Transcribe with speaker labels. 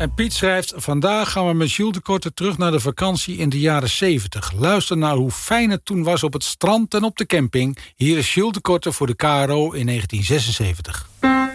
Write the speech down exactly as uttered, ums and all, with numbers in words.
Speaker 1: En Piet schrijft: vandaag gaan we met Jules de Korte terug naar de vakantie in de jaren zeventig. Luister naar hoe fijn het toen was op het strand en op de camping. Hier is Jules de Korte voor de K R O in negentien zesenzeventig.